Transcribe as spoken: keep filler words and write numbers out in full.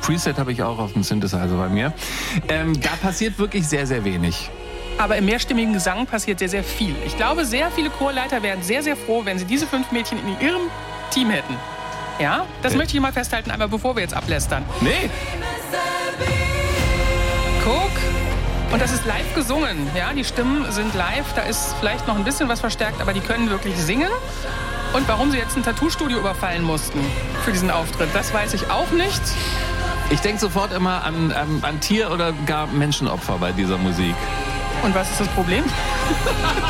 Preset habe ich auch auf dem Synthesizer bei mir. Ähm, da passiert wirklich sehr, sehr wenig. Aber im mehrstimmigen Gesang passiert sehr, sehr viel. Ich glaube, sehr viele Chorleiter wären sehr, sehr froh, wenn sie diese fünf Mädchen in ihrem Team hätten. Ja, das Ja. möchte ich mal festhalten, einmal bevor wir jetzt ablästern. Nee. Guck. Und das ist live gesungen. Ja, die Stimmen sind live. Da ist vielleicht noch ein bisschen was verstärkt, aber die können wirklich singen. Und warum sie jetzt ein Tattoo-Studio überfallen mussten für diesen Auftritt, das weiß ich auch nicht. Ich denke sofort immer an, an, an Tier- oder gar Menschenopfer bei dieser Musik. Und was ist das Problem?